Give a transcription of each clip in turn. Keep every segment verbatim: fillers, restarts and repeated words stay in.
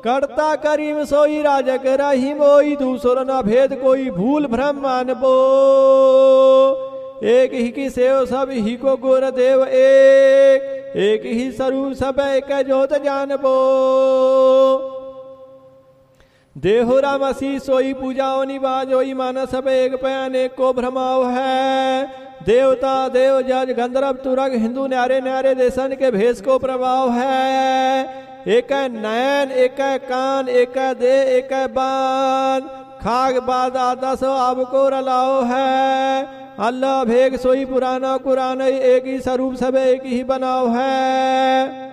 करता करीम सोई राजक रही मोई, दूसरो न भेद कोई भूल भ्रम मानबो। एक ही की सेव सब ही को गुर देव एक, एक ही स्वरूप सब एक जोत जानबो। देहो राम असी सोई पूजाओ निवाजोई, मान सब एक पयान एक को भ्रमाव है। देवता देव जज गंधर्व तुरग हिंदू न्यारे न्यारे देशन के भेष को प्रभाव है। एक नयन एक कान एक दे एक बान, खाग बाद आदस आपको रलाओ है। अल्लाह भेग सोई पुराना कुरान, एक ही स्वरूप सब एक ही बनाओ है।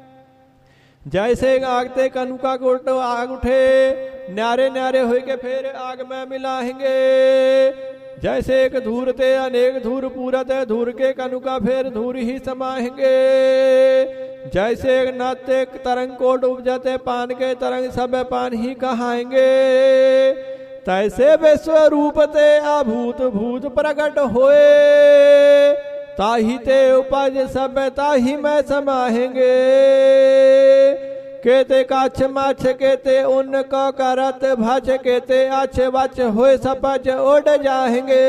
जैसे आगते कनुका कोट आग उठे, न्यारे न्यारे होए के फेर आग में मिलाएंगे। जैसे एक धूर ते अनेक धूर पूरत है, धूर के कनुका फेर धूर ही समाएंगे। जैसे एक नाते तरंग कोट उपजते, पान के तरंग सब पान ही कहाएंगे। तैसे विश्व रूप ते अभूत भूत प्रकट होए, ताही ते उपज सब ताही में समाहेंगे। केते काछ माछ केते उन का करत भच, केते अछ वच होए सपच उड़ जाएंगे।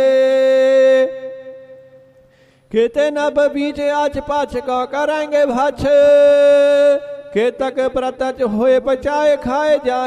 केते नभ बीच अच पाछ का करेंगे भच, केतक प्रतच होए पचाए खाए जाएंगे।